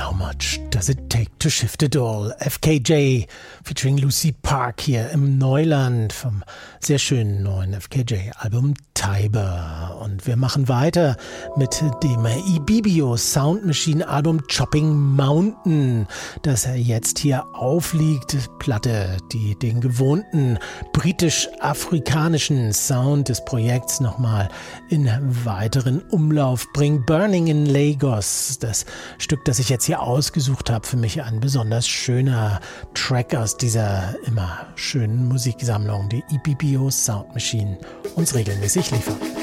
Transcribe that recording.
How much does it take to shift it all? FKJ featuring Lucy Park hier im Neuland vom sehr schönen neuen FKJ-Album Tiber. Und wir machen weiter mit dem Ibibio Sound Machine Album Chopping Mountain, das jetzt hier aufliegt. Platte, die den gewohnten britisch-afrikanischen Sound des Projekts nochmal in weiteren Umlauf bringt. Burning in Lagos, das Stück, das ich jetzt hier ausgesucht habe, für mich ein besonders schöner Track aus dieser immer schönen Musiksammlung, die Ibibio Sound Machine uns regelmäßig liefert.